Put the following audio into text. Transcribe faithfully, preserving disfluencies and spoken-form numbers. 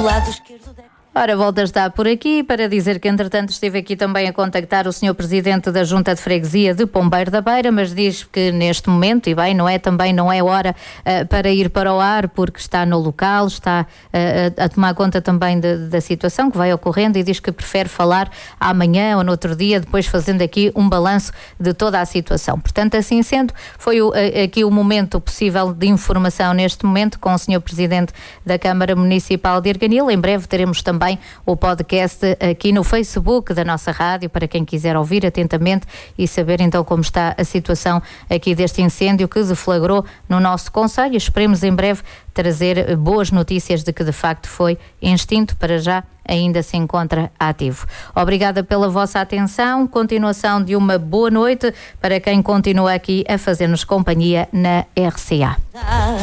lado esquerdo da... Ora, volta a estar por aqui para dizer que, entretanto, esteve aqui também a contactar o senhor Presidente da Junta de Freguesia de Pombeiro da Beira, mas diz que neste momento, e bem, não é também, não é hora uh, para ir para o ar, porque está no local, está uh, a tomar conta também de, da situação que vai ocorrendo, e diz que prefere falar amanhã ou no outro dia, depois fazendo aqui um balanço de toda a situação. Portanto, assim sendo, foi o, aqui o momento possível de informação neste momento com o senhor Presidente da Câmara Municipal de Arganil. Em breve teremos também o podcast aqui no Facebook da nossa rádio, para quem quiser ouvir atentamente e saber então como está a situação aqui deste incêndio que deflagrou no nosso concelho. Esperemos em breve trazer boas notícias de que de facto foi extinto. Para já ainda se encontra ativo. Obrigada pela vossa atenção, continuação de uma boa noite para quem continua aqui a fazer-nos companhia na R C A.